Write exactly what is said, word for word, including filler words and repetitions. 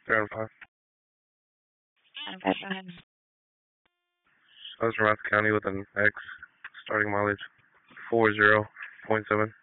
Zero and five. Okay, go ahead. Southern Rath County with an X, starting mileage four zero point seven.